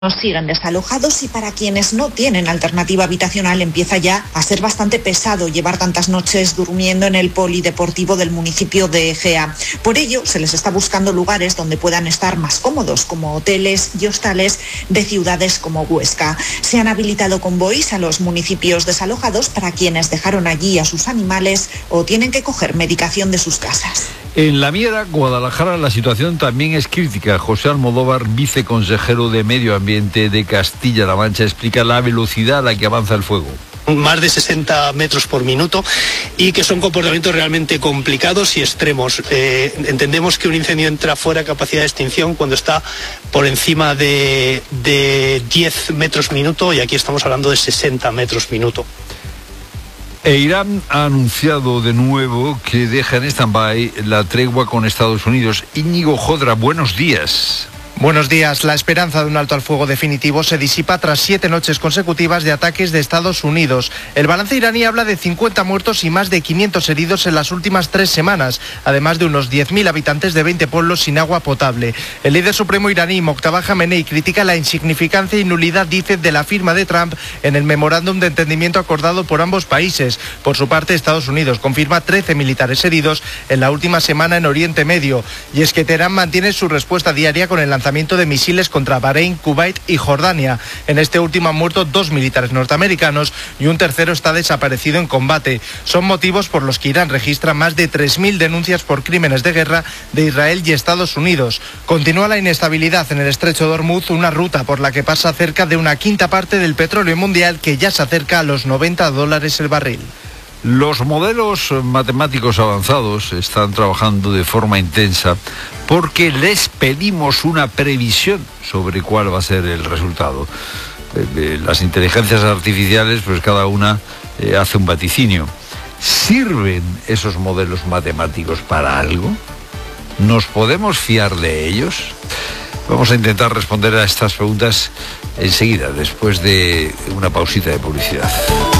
siguen desalojados y para quienes no tienen alternativa habitacional empieza ya a ser bastante pesado llevar tantas noches durmiendo en el polideportivo del municipio de Egea. Por ello se les está buscando lugares donde puedan estar más cómodos, como hoteles y hostales de ciudades como Huesca. Se han habilitado convoys a los municipios desalojados para quienes dejaron allí a sus animales o tienen que coger medicación de sus casas. En La Miera, Guadalajara, la situación también es crítica. José Almodóvar, viceconsejero de Medio Ambiente de Castilla-La Mancha, explica la velocidad a la que avanza el fuego. Más de 60 metros por minuto y que son comportamientos realmente complicados y extremos. Entendemos que un incendio entra fuera de capacidad de extinción cuando está por encima de 10 metros minuto y aquí estamos hablando de 60 metros minuto. Irán ha anunciado de nuevo que deja en stand-by la tregua con Estados Unidos. Íñigo Jodra, buenos días. Buenos días. La esperanza de un alto al fuego definitivo se disipa tras 7 noches consecutivas de ataques de Estados Unidos. El balance iraní habla de 50 muertos y más de 500 heridos en las últimas 3 semanas, además de unos 10.000 habitantes de 20 pueblos sin agua potable. El líder supremo iraní, Mojtaba Khamenei, critica la insignificancia y nulidad, dice, de la firma de Trump en el memorándum de entendimiento acordado por ambos países. Por su parte, Estados Unidos confirma 13 militares heridos en la última semana en Oriente Medio. Y es que Teherán mantiene su respuesta diaria con el lanzamiento de misiles contra Bahrein, Kuwait y Jordania. En este último han muerto 2 militares norteamericanos y un tercero está desaparecido en combate. Son motivos por los que Irán registra más de 3.000 denuncias por crímenes de guerra de Israel y Estados Unidos. Continúa la inestabilidad en el estrecho de Hormuz, una ruta por la que pasa cerca de una quinta parte del petróleo mundial, que ya se acerca a los $90 el barril. Los modelos matemáticos avanzados están trabajando de forma intensa porque les pedimos una previsión sobre cuál va a ser el resultado. Las inteligencias artificiales, pues cada una hace un vaticinio. ¿Sirven esos modelos matemáticos para algo? ¿Nos podemos fiar de ellos? Vamos a intentar responder a estas preguntas enseguida, después de una pausita de publicidad.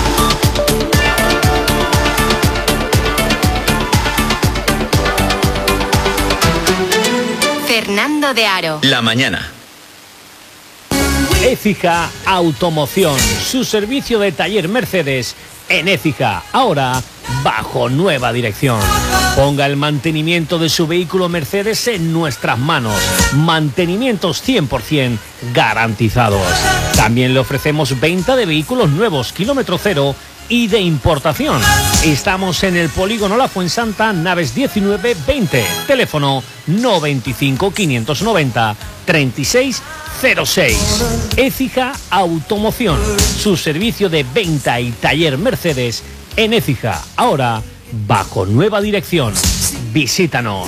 Fernando de Aro. La mañana. Écija Automoción, su servicio de taller Mercedes en Écija, ahora bajo nueva dirección. Ponga el mantenimiento de su vehículo Mercedes en nuestras manos. Mantenimientos 100% garantizados. También le ofrecemos venta de vehículos nuevos, kilómetro cero y de importación. Estamos en el Polígono La Fuensanta, naves 19-20. Teléfono 95 590 3606. Écija Automoción, su servicio de venta y taller Mercedes en Écija, ahora bajo nueva dirección. Visítanos.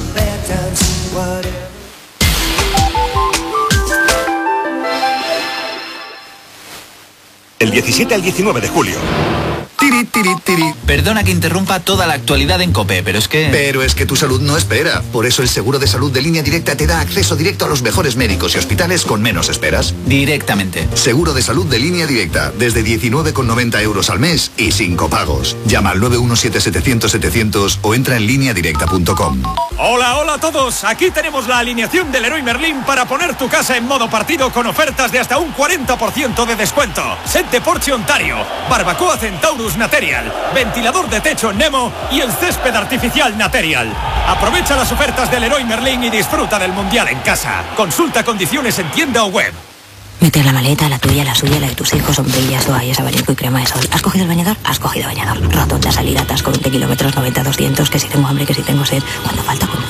El 17 al 19 de julio. Tiri, tiri, tiri. Perdona que interrumpa toda la actualidad en COPE, pero es que tu salud no espera. Por eso el seguro de salud de Línea Directa te da acceso directo a los mejores médicos y hospitales con menos esperas. Directamente. Seguro de salud de Línea Directa, desde 19,90 € al mes y sin copagos. Llama al 917-700-700 o entra en lineadirecta.com. Hola a todos. Aquí tenemos la alineación del Leroy Merlin para poner tu casa en modo partido con ofertas de hasta un 40% de descuento. Set de Porsche Ontario, barbacoa Centaurus Material, ventilador de techo Nemo y el césped artificial Material. Aprovecha las ofertas del Leroy Merlin y disfruta del Mundial en casa. Consulta condiciones en tienda o web. Mete la maleta, la tuya, la suya, la de tus hijos, sombrillas, toallas, abanico y crema de sol. ¿Has cogido el bañador? Has cogido bañador. Rotonda, salida, atasco, 20 kilómetros, 90, 200, que si tengo hambre, que si tengo sed. ¿Cuánto falta y...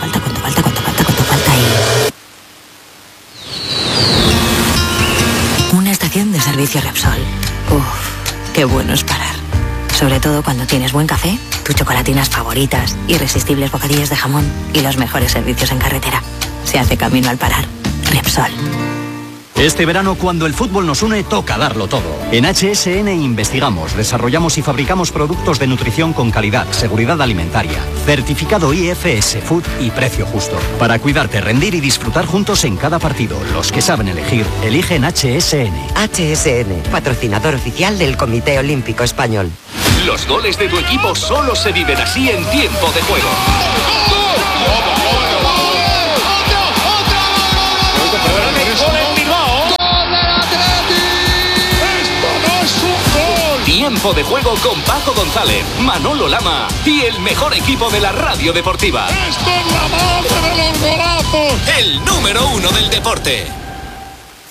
Una estación de servicio Repsol. Qué bueno es parar. Sobre todo cuando tienes buen café, tus chocolatinas favoritas, irresistibles bocadillos de jamón y los mejores servicios en carretera. Se hace camino al parar. Repsol. Este verano, cuando el fútbol nos une, toca darlo todo. En HSN investigamos, desarrollamos y fabricamos productos de nutrición con calidad, seguridad alimentaria, certificado IFS Food y precio justo. Para cuidarte, rendir y disfrutar juntos en cada partido. Los que saben elegir, eligen HSN. HSN, patrocinador oficial del Comité Olímpico Español. Los goles de tu equipo solo se viven así en tiempo de juego. Tiempo de Juego con Paco González, Manolo Lama y el mejor equipo de la radio deportiva. ¡Esto es la madre de los golazos! El número 1 del deporte.